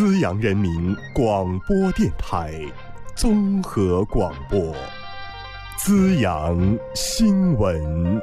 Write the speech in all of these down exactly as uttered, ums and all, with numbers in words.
资阳人民广播电台综合广播，资阳新闻。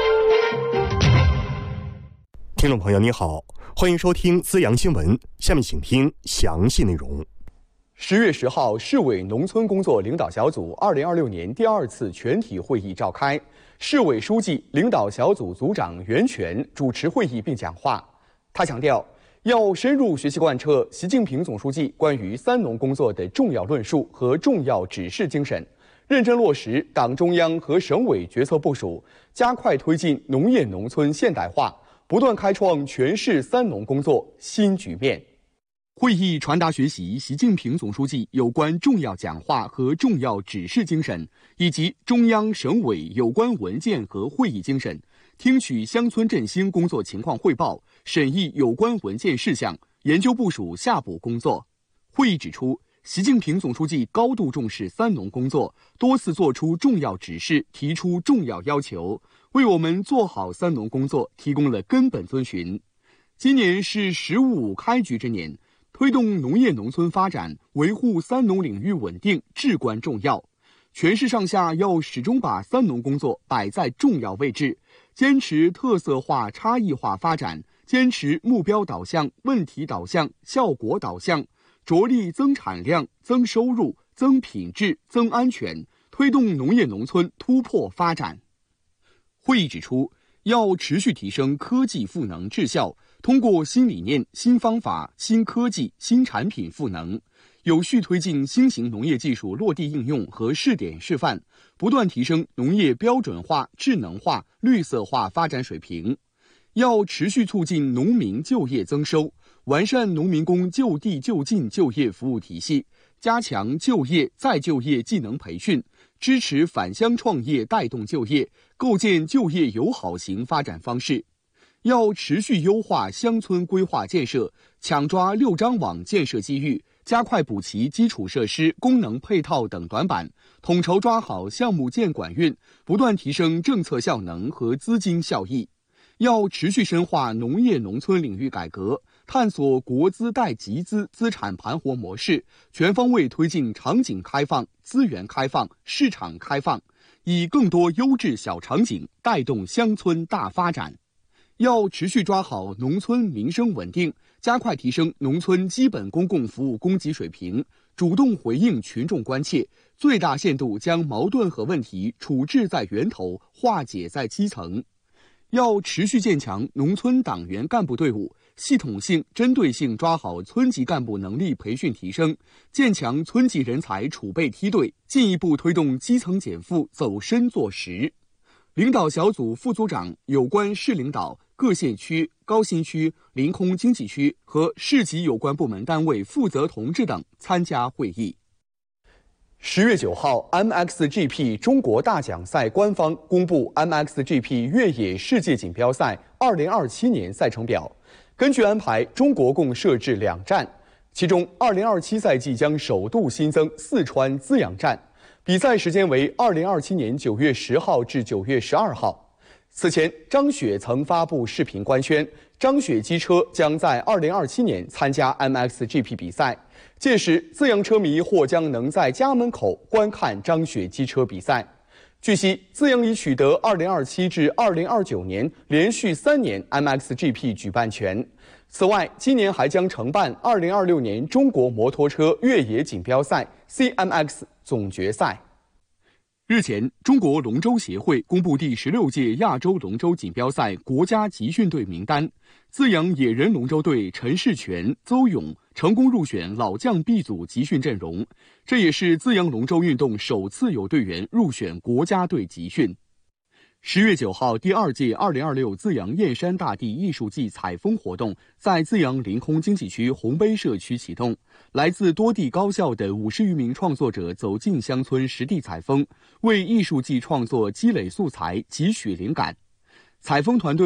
听众朋友你好，欢迎收听资阳新闻，下面请听详细内容。 十月十号，市委农村工作领导小组二零二六年第二次全体会议召开，市委书记、领导小组组长袁泉主持会议并讲话。他强调，要深入学习贯彻习近平总书记关于三农工作的重要论述和重要指示精神，认真落实党中央和省委决策部署，加快推进农业农村现代化，不断开创全市三农工作新局面。会议传达学习习近平总书记有关重要讲话和重要指示精神，以及中央省委有关文件和会议精神，听取乡村振兴工作情况汇报，审议有关文件事项，研究部署下步工作。会议指出，习近平总书记高度重视三农工作，多次作出重要指示，提出重要要求，为我们做好三农工作提供了根本遵循。今年是“十五五”开局之年，推动农业农村发展，维护三农领域稳定至关重要。全市上下要始终把三农工作摆在重要位置，坚持特色化、差异化发展，坚持目标导向、问题导向、效果导向，着力增产量、增收入、增品质、增安全，推动农业农村突破发展。会议指出，要持续提升科技赋能质效，通过新理念、新方法、新科技、新产品赋能，有序推进新型农业技术落地应用和试点示范，不断提升农业标准化、智能化、绿色化发展水平。要持续促进农民就业增收，完善农民工就地就近就业服务体系，加强就业再就业技能培训，支持返乡创业带动就业，构建就业友好型发展方式。要持续优化乡村规划建设，抢抓六张网建设机遇，加快补齐基础设施、功能配套等短板，统筹抓好项目建管运，不断提升政策效能和资金效益。要持续深化农业农村领域改革，探索国资代集资资产盘活模式，全方位推进场景开放、资源开放、市场开放，以更多优质小场景带动乡村大发展。要持续抓好农村民生稳定，加快提升农村基本公共服务供给水平，主动回应群众关切，最大限度将矛盾和问题处置在源头，化解在基层。要持续建强农村党员干部队伍，系统性、针对性抓好村级干部能力培训提升，建强村级人才储备梯队，进一步推动基层减负走深做实。领导小组副组长、有关市领导、各县区、高新区、临空经济区和市级有关部门单位负责同志等参加会议。十月九号 ，M X G P 中国大奖赛官方公布 M X G P 越野世界锦标赛二零二七年赛程表。根据安排，中国共设置两站，其中二零二七赛季将首度新增四川资阳站。比赛时间为二零二七年九月十号至九月十二号。此前，张雪曾发布视频官宣，张雪机车将在二零二七年参加 M X G P 比赛，届时资阳车迷或将能在家门口观看张雪机车比赛。据悉，资阳已取得二零二七至二零二九年连续三年 M X G P 举办权。此外，今年还将承办二零二六年中国摩托车越野锦标赛 C M X 总决赛。日前，中国龙舟协会公布第十六届亚洲龙舟锦标赛国家集训队名单，资阳野人龙舟队陈世全、邹勇成功入选老将 B 组集训阵容，这也是资阳龙舟运动首次有队员入选国家队集训。十月九号，第二届二零二六资阳燕山大地艺术季采风活动在资阳临空经济区红碑社区启动。来自多地高校的五十余名创作者走进乡村实地采风，为艺术季创作积累素材、汲取灵感。采风团队